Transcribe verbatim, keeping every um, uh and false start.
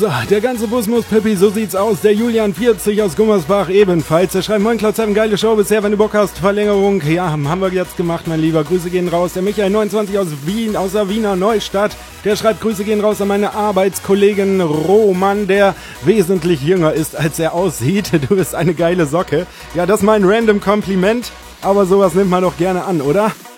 So, der ganze Bus muss Pippi, so sieht's aus. Der Julian vierzig aus Gummersbach ebenfalls. Der schreibt, moin Cloud sieben, geile Show bisher, wenn du Bock hast. Verlängerung, ja, haben wir jetzt gemacht, mein Lieber. Grüße gehen raus. Der Michael neunundzwanzig aus Wien, aus der Wiener Neustadt. Der schreibt, Grüße gehen raus an meine Arbeitskollegen Roman, der wesentlich jünger ist, als er aussieht. Du bist eine geile Socke. Ja, das ist mein random Kompliment, aber sowas nimmt man doch gerne an, oder?